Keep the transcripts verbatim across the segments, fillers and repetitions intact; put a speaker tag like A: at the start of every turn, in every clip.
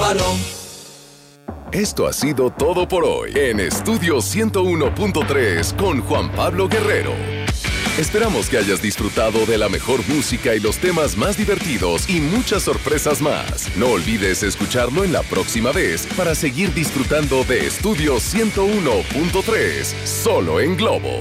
A: Pruébalo.
B: Esto ha sido todo por hoy en Estudio ciento uno punto tres con Juan Pablo Guerrero. Esperamos que hayas disfrutado de la mejor música y los temas más divertidos y muchas sorpresas más. No olvides escucharlo en la próxima vez para seguir disfrutando de Estudio ciento uno punto tres, solo en Globo.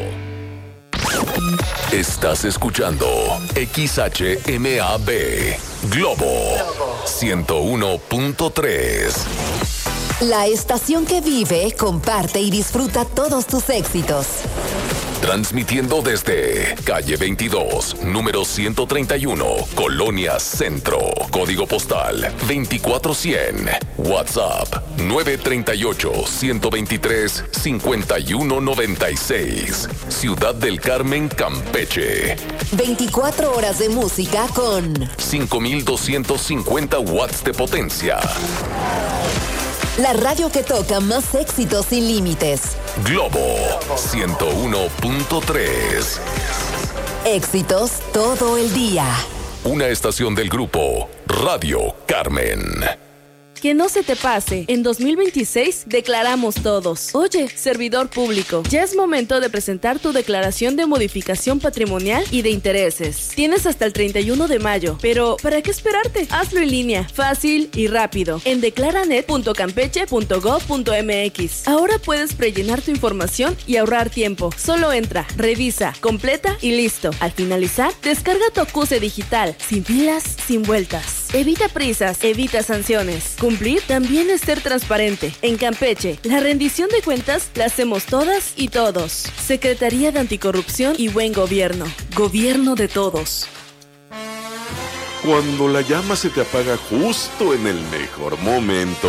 B: Estás escuchando X H M A B, Globo ciento uno punto tres.
C: La estación que vive, comparte y disfruta todos tus éxitos.
B: Transmitiendo desde calle veintidós, número ciento treinta y uno, Colonia Centro. Código postal veinticuatro cien. WhatsApp nueve tres ocho, uno dos tres, cinco uno nueve seis. Ciudad del Carmen, Campeche.
C: veinticuatro horas de música con
B: cinco mil doscientos cincuenta watts de potencia.
C: La radio que toca más éxitos sin límites.
B: Globo ciento uno punto tres.
C: Éxitos todo el día.
B: Una estación del grupo Radio Carmen.
D: Que no se te pase, en dos mil veintiséis declaramos todos. Oye, servidor público, ya es momento de presentar tu declaración de modificación patrimonial y de intereses. Tienes hasta el treinta y uno de mayo, pero ¿para qué esperarte? Hazlo en línea, fácil y rápido, en declaranet punto campeche punto gob punto mx. Ahora puedes prellenar tu información y ahorrar tiempo. Solo entra, revisa, completa y listo. Al finalizar, descarga tu acuse digital, sin filas, sin vueltas. Evita prisas, evita sanciones. Cumplir también es ser transparente. En Campeche, la rendición de cuentas la hacemos todas y todos. Secretaría de Anticorrupción y Buen Gobierno. Gobierno de todos.
E: Cuando la llama se te apaga justo en el mejor momento,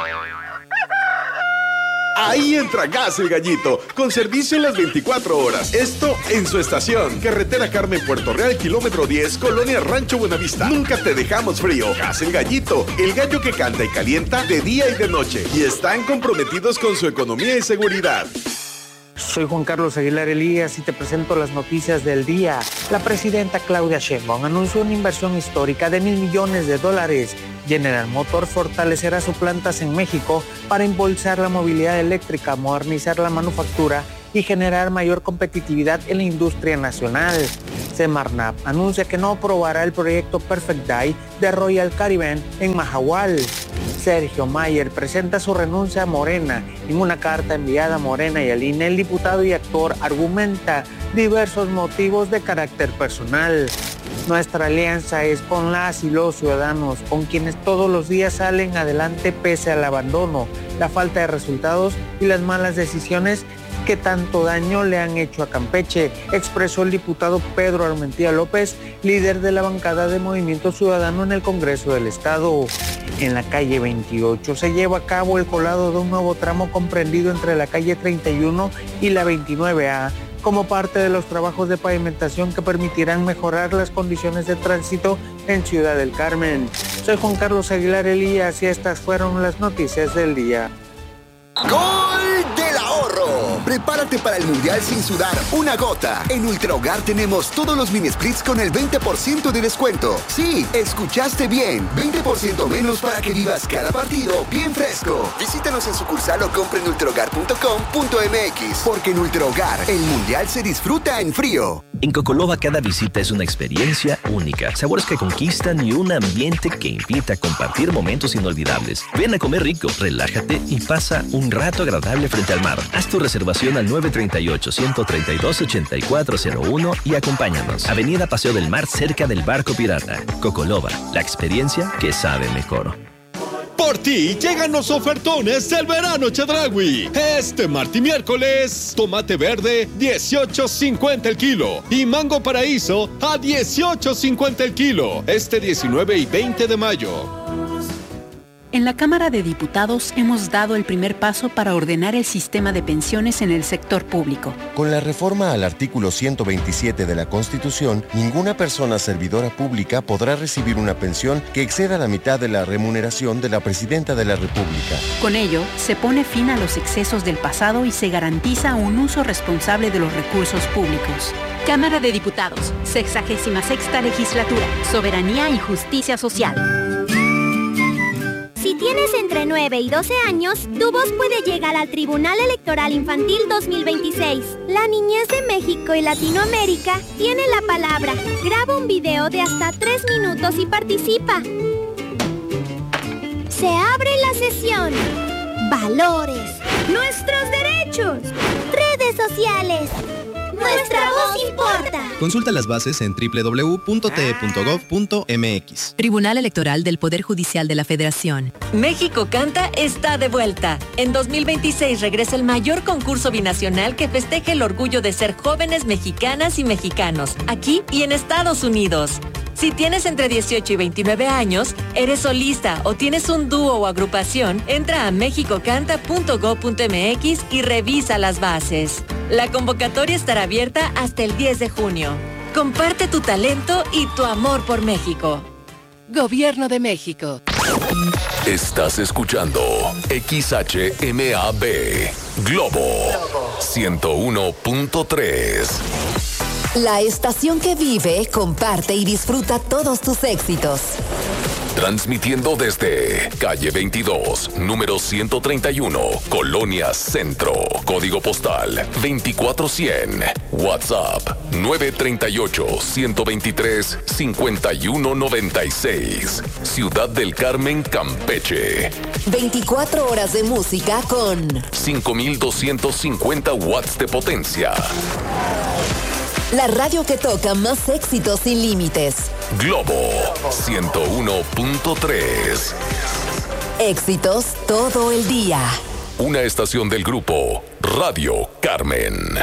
E: ahí entra Gas El Gallito, con servicio en las veinticuatro horas. Esto en su estación. Carretera Carmen Puerto Real, kilómetro diez, Colonia Rancho Buenavista. Nunca te dejamos frío. Gas El Gallito, el gallo que canta y calienta de día y de noche. Y están comprometidos con su economía y seguridad.
F: Soy Juan Carlos Aguilar Elías y te presento las noticias del día. La presidenta Claudia Sheinbaum anunció una inversión histórica de mil millones de dólares. General Motors fortalecerá sus plantas en México para impulsar la movilidad eléctrica, modernizar la manufactura y generar mayor competitividad en la industria nacional. Semarnat anuncia que no aprobará el proyecto Perfect Day de Royal Caribbean en Mahahual. Sergio Mayer presenta su renuncia a Morena. En una carta enviada a Morena y al I N E, el diputado y actor argumenta diversos motivos de carácter personal. Nuestra alianza es con las y los ciudadanos, con quienes todos los días salen adelante pese al abandono, la falta de resultados y las malas decisiones que tanto daño le han hecho a Campeche, expresó el diputado Pedro Armentía López, líder de la bancada de Movimiento Ciudadano en el Congreso del Estado. En la calle veintiocho se lleva a cabo el colado de un nuevo tramo comprendido entre la calle treinta y uno y la veintinueve A, como parte de los trabajos de pavimentación que permitirán mejorar las condiciones de tránsito en Ciudad del Carmen. Soy Juan Carlos Aguilar Elías y estas fueron las noticias del día.
G: ¡Gol del ahorro! Prepárate para el Mundial sin sudar una gota. En Ultra Hogar tenemos todos los mini splits con el veinte por ciento de descuento. Sí, escuchaste bien. veinte por ciento menos para que vivas cada partido bien fresco. Visítanos en sucursal o compra en ultra hogar punto com punto m x. Porque en Ultra Hogar, el Mundial se disfruta en frío.
H: En Cocoloba cada visita es una experiencia única. Sabores que conquistan y un ambiente que invita a compartir momentos inolvidables. Ven a comer rico, relájate y pasa un rato agradable frente al mar. Haz tu reservación al nueve tres ocho, uno tres dos, ocho cuatro cero uno y acompáñanos. Avenida Paseo del Mar, cerca del Barco Pirata. Cocoloba, la experiencia que sabe mejor.
I: Por ti llegan los ofertones del verano Chedraui. Este martes y miércoles, tomate verde dieciocho cincuenta el kilo y mango paraíso a dieciocho cincuenta el kilo. Este diecinueve y veinte de mayo.
J: En la Cámara de Diputados hemos dado el primer paso para ordenar el sistema de pensiones en el sector público.
K: Con la reforma al artículo ciento veintisiete de la Constitución, ninguna persona servidora pública podrá recibir una pensión que exceda la mitad de la remuneración de la Presidenta de la República.
J: Con ello, se pone fin a los excesos del pasado y se garantiza un uso responsable de los recursos públicos.
L: Cámara de Diputados, sexagésima sexta legislatura, Soberanía y Justicia Social.
A: Si tienes entre nueve y doce años, tu voz puede llegar al Tribunal Electoral Infantil dos mil veintiséis. La niñez de México y Latinoamérica tiene la palabra. Graba un video de hasta tres minutos y participa. Se abre la sesión. Valores. Nuestros derechos. Redes sociales. Nuestra voz importa.
L: Consulta las bases en doble u doble u doble u punto t e punto gov punto m x.
M: Tribunal Electoral del Poder Judicial de la Federación.
N: México Canta está de vuelta. En dos mil veintiséis regresa el mayor concurso binacional que festeja el orgullo de ser jóvenes mexicanas y mexicanos, aquí y en Estados Unidos. Si tienes entre dieciocho y veintinueve años, eres solista o tienes un dúo o agrupación, entra a mexico canta punto gov punto m x y revisa las bases. La convocatoria estará abierta hasta el diez de junio. Comparte tu talento y tu amor por México.
O: Gobierno de México.
B: Estás escuchando X H M A B Globo ciento uno punto tres.
C: La estación que vive, comparte y disfruta todos tus éxitos.
B: Transmitiendo desde calle veintidós, número ciento treinta y uno, Colonia Centro, código postal veinticuatro cien, WhatsApp nueve tres ocho, uno dos tres, cinco uno nueve seis, Ciudad del Carmen, Campeche.
C: veinticuatro horas de música con
B: cinco mil doscientos cincuenta watts de potencia.
C: La radio que toca más éxitos sin límites.
B: Globo ciento uno punto tres.
C: Éxitos todo el día.
B: Una estación del grupo Radio Carmen.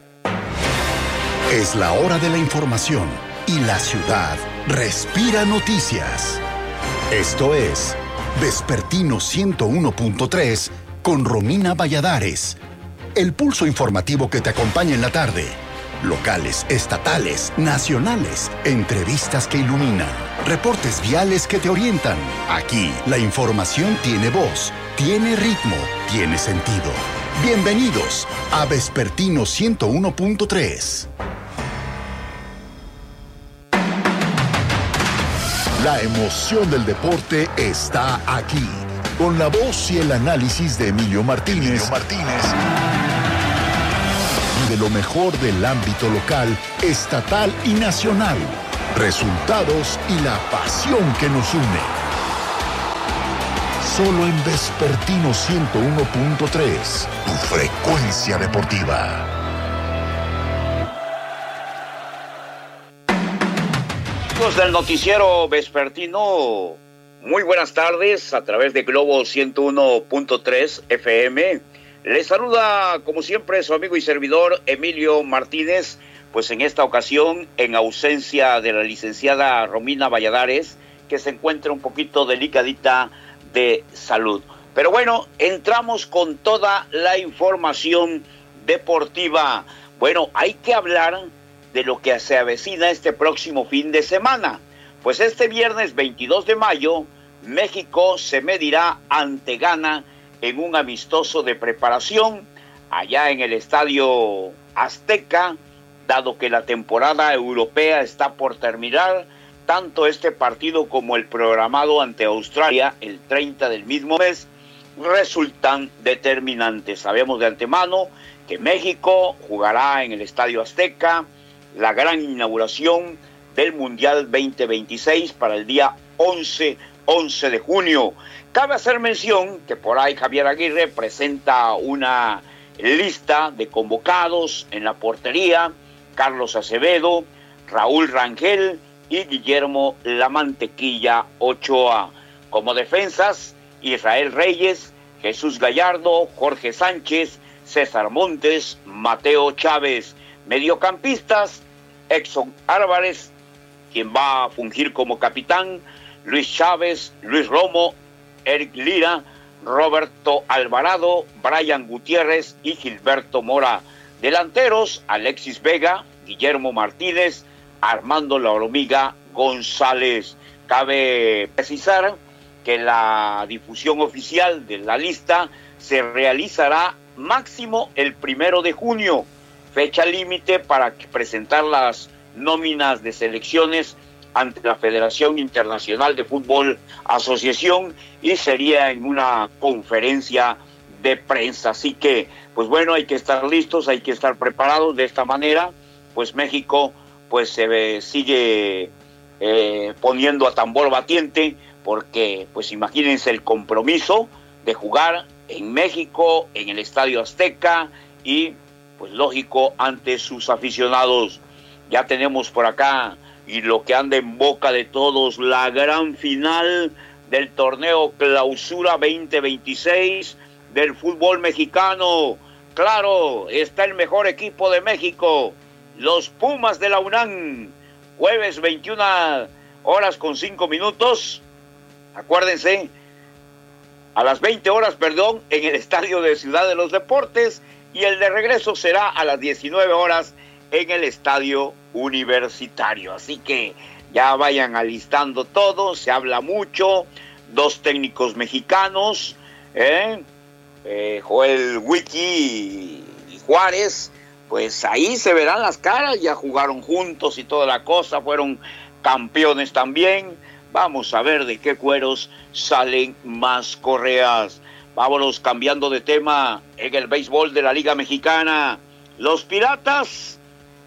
P: Es la hora de la información y la ciudad respira noticias. Esto es Vespertino ciento uno punto tres con Romina Valladares. El pulso informativo que te acompaña en la tarde. Locales, estatales, nacionales, entrevistas que iluminan, reportes viales que te orientan. Aquí, la información tiene voz, tiene ritmo, tiene sentido. Bienvenidos a Vespertino ciento uno punto tres. La emoción del deporte está aquí, con la voz y el análisis de Emilio Martínez. Emilio Martínez. De lo mejor del ámbito local, estatal y nacional. Resultados y la pasión que nos une. Solo en Vespertino ciento uno punto tres, tu frecuencia deportiva.
Q: Amigos del noticiero vespertino, muy buenas tardes a través de Globo ciento uno punto tres F M. Les saluda, como siempre, su amigo y servidor Emilio Martínez, pues en esta ocasión, en ausencia de la licenciada Romina Valladares, que se encuentra un poquito delicadita de salud. Pero bueno, entramos con toda la información deportiva. Bueno, hay que hablar de lo que se avecina este próximo fin de semana. Pues este viernes veintidós de mayo, México se medirá ante Ghana en un amistoso de preparación allá en el Estadio Azteca, dado que la temporada europea está por terminar. Tanto este partido como el programado ante Australia el treinta del mismo mes resultan determinantes. Sabemos de antemano que México jugará en el Estadio Azteca la gran inauguración del Mundial veinte veintiséis para el día once de junio. Cabe hacer mención que por ahí Javier Aguirre presenta una lista de convocados en la portería: Carlos Acevedo, Raúl Rangel y Guillermo La Mantequilla Ochoa. Como defensas, Israel Reyes, Jesús Gallardo, Jorge Sánchez, César Montes, Mateo Chávez. Mediocampistas, Exxon Álvarez, quien va a fungir como capitán, Luis Chávez, Luis Romo, Eric Lira, Roberto Alvarado, Brian Gutiérrez y Gilberto Mora. Delanteros, Alexis Vega, Guillermo Martínez, Armando La Hormiga González. Cabe precisar que la difusión oficial de la lista se realizará máximo el primero de junio, fecha límite para presentar las nóminas de selecciones ante la Federación Internacional de Fútbol Asociación, y sería en una conferencia de prensa. Así que, pues bueno, hay que estar listos, hay que estar preparados. De esta manera, pues México pues se ve, sigue eh, poniendo a tambor batiente, porque pues imagínense el compromiso de jugar en México, en el Estadio Azteca, y pues lógico ante sus aficionados. Ya tenemos por acá, y lo que anda en boca de todos, la gran final del torneo Clausura veinte veintiséis del fútbol mexicano. Claro, está el mejor equipo de México, los Pumas de la UNAM. Jueves veintiuna horas con cinco minutos. Acuérdense, a las veinte horas, perdón, en el estadio de Ciudad de los Deportes, y el de regreso será a las diecinueve horas en el estadio universitario. Así que ya vayan alistando todo, se habla mucho, dos técnicos mexicanos, ¿eh? Eh, Joel Wiki y Juárez, pues ahí se verán las caras, ya jugaron juntos y toda la cosa, fueron campeones también. Vamos a ver de qué cueros salen más correas. Vámonos cambiando de tema en el béisbol de la Liga Mexicana. Los Piratas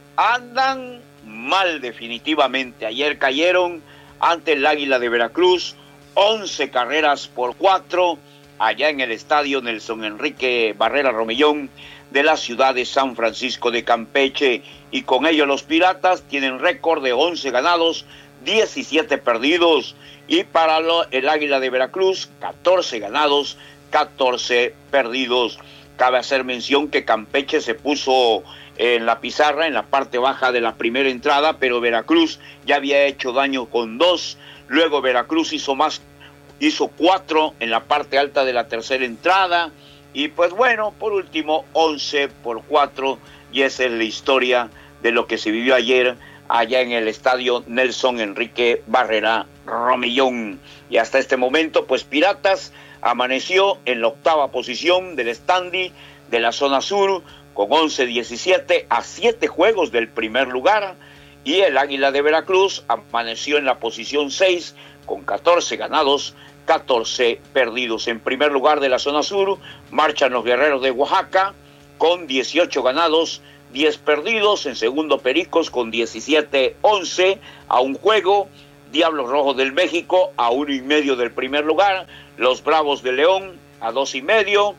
Q: andan mal definitivamente. Ayer cayeron ante el Águila de Veracruz, once carreras por cuatro, allá en el estadio Nelson Enrique Barrera Romellón de la ciudad de San Francisco de Campeche. Y con ello los Piratas tienen récord de once ganados, diecisiete perdidos. Y para lo, el Águila de Veracruz, catorce ganados, catorce perdidos. Cabe hacer mención que Campeche se puso en la pizarra en la parte baja de la primera entrada, pero Veracruz ya había hecho daño con dos. Luego Veracruz hizo más, hizo cuatro en la parte alta de la tercera entrada. Y pues bueno, por último, once por cuatro. Y esa es la historia de lo que se vivió ayer allá en el estadio Nelson Enrique Barrera Romellón. Y hasta este momento, pues Piratas amaneció en la octava posición del standing de la zona sur, con once diecisiete a siete juegos del primer lugar. Y el Águila de Veracruz amaneció en la posición seis, con catorce ganados, catorce perdidos. En primer lugar de la zona sur marchan los Guerreros de Oaxaca con dieciocho ganados, diez perdidos. En segundo, Pericos con diecisiete once a un juego. Diablos Rojos del México a uno y medio del primer lugar. Los Bravos de León a dos y medio.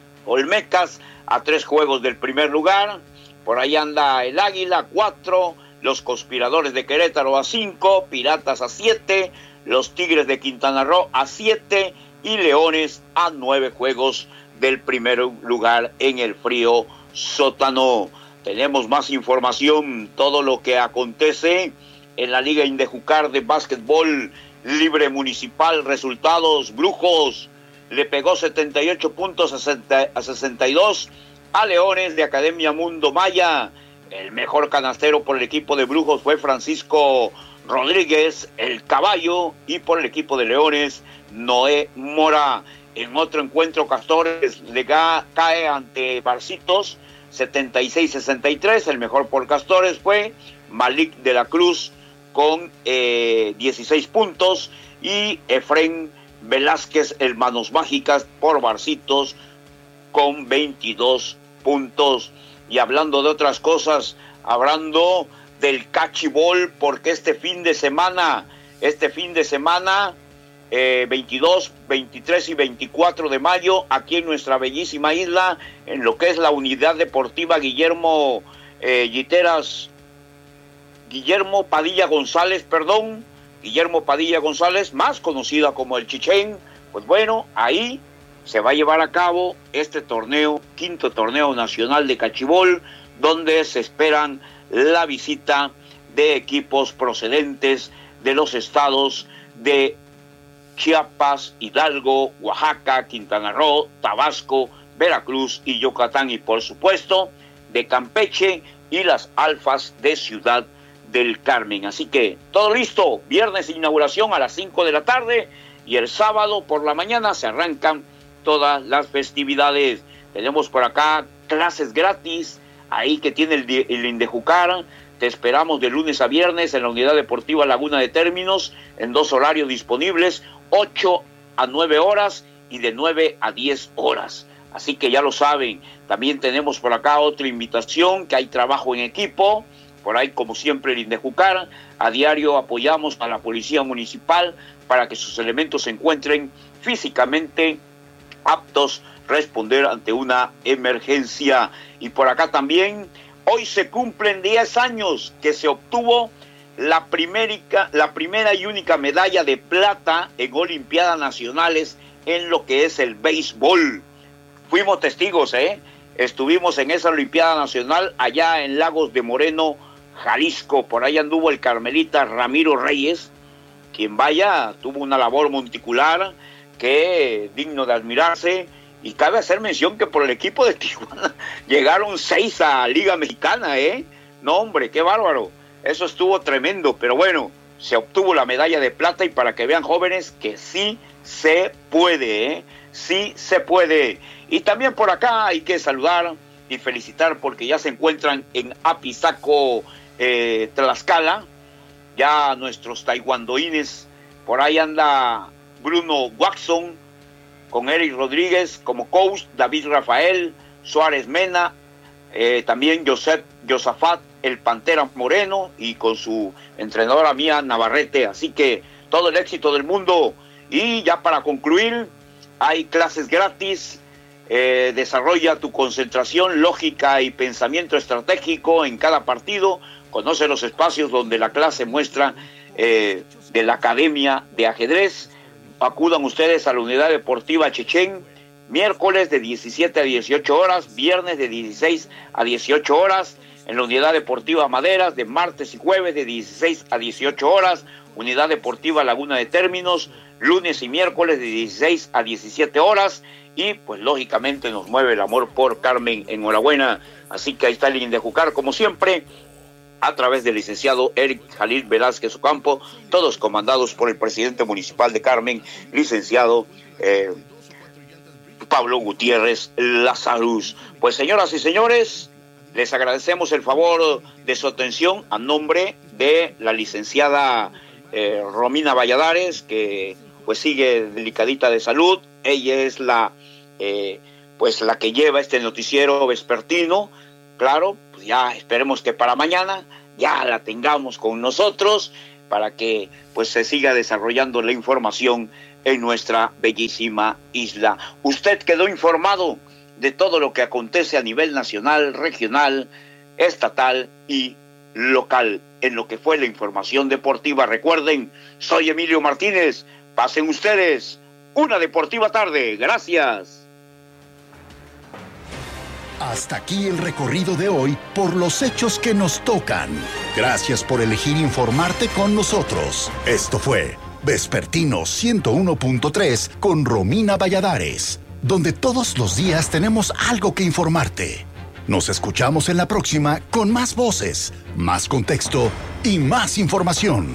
Q: Olmecas a tres juegos del primer lugar. Por ahí anda el Águila, cuatro. Los Conspiradores de Querétaro a cinco. Piratas a siete. Los Tigres de Quintana Roo a siete. Y Leones a nueve juegos del primer lugar en el frío sótano. Tenemos más información, todo lo que acontece en la Liga Indejucar de Básquetbol Libre Municipal. Resultados: Brujos le pegó setenta y ocho puntos a sesenta y dos a Leones de Academia Mundo Maya. El mejor canastero por el equipo de Brujos fue Francisco Rodríguez, el Caballo, y por el equipo de Leones, Noé Mora. En otro encuentro, Castores le cae ante Barcitos setenta y seis sesenta y tres. El mejor por Castores fue Malik de la Cruz con eh, dieciséis puntos, y Efren Velázquez, el Manos Mágicas, por Barcitos con veintidós puntos. Y hablando de otras cosas, hablando del cachibol, porque este fin de semana, este fin de semana, eh, veintidós, veintitrés y veinticuatro de mayo, aquí en nuestra bellísima isla, en lo que es la Unidad Deportiva Guillermo eh, Guiteras, Guillermo Padilla González, perdón, Guillermo Padilla González, más conocida como el Chichén. Pues bueno, ahí se va a llevar a cabo este torneo, quinto torneo nacional de cachibol, donde se esperan la visita de equipos procedentes de los estados de Chiapas, Hidalgo, Oaxaca, Quintana Roo, Tabasco, Veracruz y Yucatán, y por supuesto de Campeche y las Alfas de Ciudad del Carmen. Así que todo listo, viernes inauguración a las cinco de la tarde, y el sábado por la mañana se arrancan todas las festividades. Tenemos por acá clases gratis, ahí que tiene el, el Indejucar, Te esperamos de lunes a viernes en la Unidad Deportiva Laguna de Términos, en dos horarios disponibles, ocho a nueve horas y de nueve a diez horas. Así que ya lo saben, también tenemos por acá otra invitación, que hay trabajo en equipo, por ahí como siempre el Indejucar, a diario apoyamos a la Policía Municipal para que sus elementos se encuentren físicamente aptos a responder ante una emergencia. Y por acá también, hoy se cumplen diez años que se obtuvo la, primerica, la primera y única medalla de plata en Olimpiadas Nacionales en lo que es el béisbol. Fuimos testigos, ¿eh? Estuvimos en esa Olimpiada Nacional allá en Lagos de Moreno, Jalisco. Por ahí anduvo el carmelita Ramiro Reyes, quien vaya, tuvo una labor monticular que digno de admirarse. Y cabe hacer mención que por el equipo de Tijuana llegaron seis a Liga Mexicana, ¿eh? No, hombre, qué bárbaro. Eso estuvo tremendo, pero bueno, se obtuvo la medalla de plata y para que vean, jóvenes, que sí se puede, ¿eh? Sí se puede. Y también por acá hay que saludar y felicitar porque ya se encuentran en Apizaco, eh, Tlaxcala, ya nuestros taekwondoines. Por ahí anda Bruno Watson, con Eric Rodríguez como coach, David Rafael, Suárez Mena, eh, también Josep Josafat, el Pantera Moreno, y con su entrenadora Mía Navarrete. Así que todo el éxito del mundo. Y ya para concluir, hay clases gratis, eh, desarrolla tu concentración, lógica y pensamiento estratégico en cada partido, conoce los espacios donde la clase muestra eh, de la Academia de Ajedrez. Acudan ustedes a la Unidad Deportiva Chichén, miércoles de diecisiete a dieciocho horas, viernes de dieciséis a dieciocho horas, en la Unidad Deportiva Maderas, de martes y jueves de dieciséis a dieciocho horas, Unidad Deportiva Laguna de Términos, lunes y miércoles de dieciséis a diecisiete horas, y pues lógicamente nos mueve el amor por Carmen. Enhorabuena. Así que ahí está el Indejucar, como siempre, a través del licenciado Eric Jalil Velázquez Ocampo, todos comandados por el presidente municipal de Carmen, licenciado eh, Pablo Gutiérrez Lazarus. Pues señoras y señores, les agradecemos el favor de su atención a nombre de la licenciada eh, Romina Valladares, que pues sigue delicadita de salud. Ella es la eh, pues la que lleva este noticiero vespertino. Claro, pues ya esperemos que para mañana ya la tengamos con nosotros para que pues se siga desarrollando la información en nuestra bellísima isla. Usted quedó informado de todo lo que acontece a nivel nacional, regional, estatal y local en lo que fue la información deportiva. Recuerden, soy Emilio Martínez. Pasen ustedes una deportiva tarde. Gracias.
P: Hasta aquí el recorrido de hoy por los hechos que nos tocan. Gracias por elegir informarte con nosotros. Esto fue Vespertino ciento uno punto tres con Romina Valladares, donde todos los días tenemos algo que informarte. Nos escuchamos en la próxima con más voces, más contexto y más información.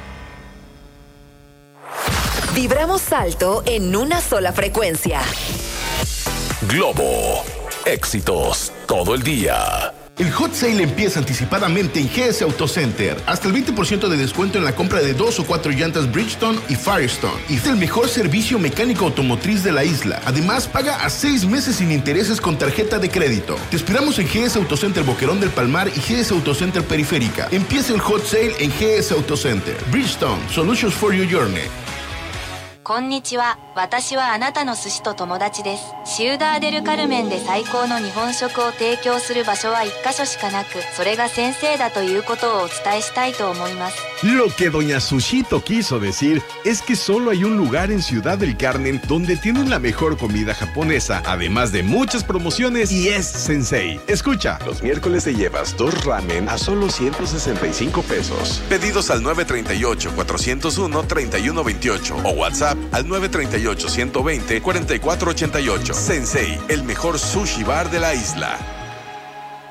C: Vibramos alto en una sola frecuencia.
B: Globo. Éxitos todo el día.
R: El Hot Sale empieza anticipadamente en G S Auto Center. Hasta el veinte por ciento de descuento en la compra de dos o cuatro llantas Bridgestone y Firestone. Y es el mejor servicio mecánico automotriz de la isla. Además, paga a seis meses sin intereses con tarjeta de crédito. Te esperamos en G S Auto Center Boquerón del Palmar y G S Auto Center Periférica. Empieza el Hot Sale en G S Auto Center. Bridgestone, Solutions for Your Journey.
S: こんにちは。私はあなたの寿司と友達です。シウダーデルカルメンで最高の日本食を提供する場所は一箇所しかなく、それが先生だということをお伝えしたいと思います。
T: Lo que doña Sushito quiso decir es que solo hay un lugar en Ciudad del Carmen donde tienen la mejor comida japonesa, además de muchas promociones, y es Sensei. Escucha.
U: Los miércoles te llevas dos ramen a solo ciento sesenta y cinco pesos. Pedidos al nueve tres ocho, cuatro cero uno, tres uno dos ocho o WhatsApp al nueve tres ocho, uno dos cero, cuatro cuatro ocho ocho. Sensei, el mejor sushi bar de la isla.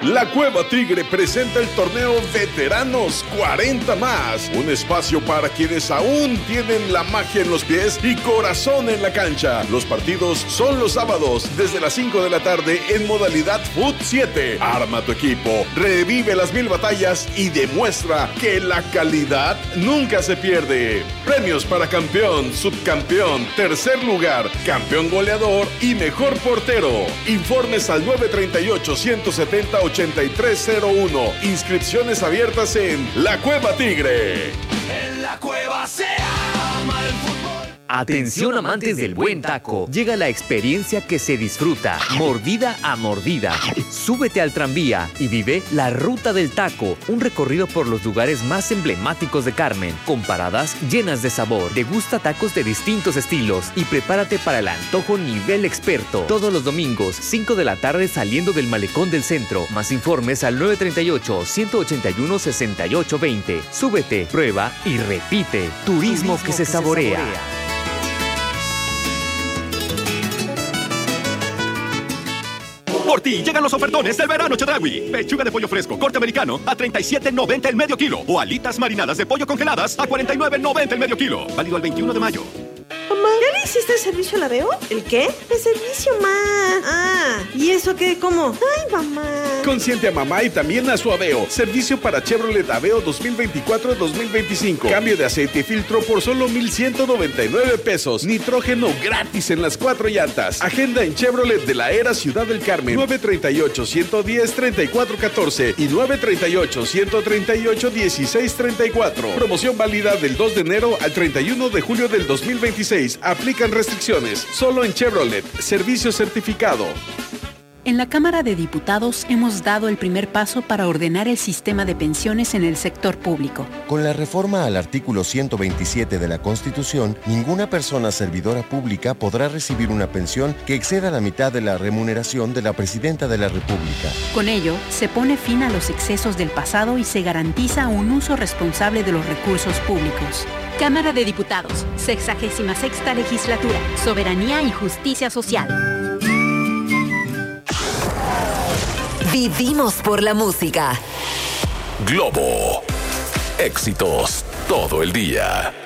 E: La Cueva Tigre presenta el torneo Veteranos cuarenta más, un espacio para quienes aún tienen la magia en los pies y corazón en la cancha. Los partidos son los sábados desde las cinco de la tarde en modalidad Fut siete. Arma tu equipo, revive las mil batallas y demuestra que la calidad nunca se pierde. Premios para campeón, subcampeón, tercer lugar, campeón goleador y mejor portero. Informes al nueve tres ocho, uno siete cero, ocho tres cero uno. Inscripciones abiertas en La Cueva Tigre.
D: En la cueva se ama el fútbol.
V: Atención amantes del buen taco, llega la experiencia que se disfruta, mordida a mordida. Súbete al tranvía y vive la Ruta del Taco, un recorrido por los lugares más emblemáticos de Carmen, con paradas llenas de sabor. Degusta tacos de distintos estilos y prepárate para el antojo nivel experto. Todos los domingos, cinco de la tarde saliendo del Malecón del Centro. Más informes al nueve tres ocho, uno ocho uno, seis ocho dos cero. Súbete, prueba y repite. Turismo, Turismo que, se, que saborea. se saborea.
W: Por ti llegan los ofertones del verano Chedraui. Pechuga de pollo fresco, corte americano a treinta y siete noventa el medio kilo. O alitas marinadas de pollo congeladas a cuarenta y nueve noventa el medio kilo. Válido el veintiuno de mayo.
X: Mamá, ¿ya le hiciste el servicio al Aveo? ¿El qué? El servicio, ma. Ah, ¿y eso qué? ¿Cómo? Ay, mamá.
E: Consiente a mamá y también a su Aveo. Servicio para Chevrolet Aveo dos mil veinticuatro dos mil veinticinco. Cambio de aceite y filtro por solo mil ciento noventa y nueve pesos. Nitrógeno gratis en las cuatro llantas. Agenda en Chevrolet de la Era Ciudad del Carmen. nueve tres ocho, uno uno cero, tres cuatro uno cuatro y nueve tres ocho, uno tres ocho, uno seis tres cuatro. Promoción válida del dos de enero al treinta y uno de julio del dos mil veintiséis. Aplican restricciones. Solo en Chevrolet. Servicio certificado.
J: En la Cámara de Diputados hemos dado el primer paso para ordenar el sistema de pensiones en el sector público.
K: Con la reforma al artículo ciento veintisiete de la Constitución, ninguna persona servidora pública podrá recibir una pensión que exceda la mitad de la remuneración de la Presidenta de la República.
J: Con ello, se pone fin a los excesos del pasado y se garantiza un uso responsable de los recursos públicos.
A: Cámara de Diputados, sexagésima sexta legislatura, Soberanía y Justicia Social.
C: Vivimos por la música.
B: Globo. Éxitos todo el día.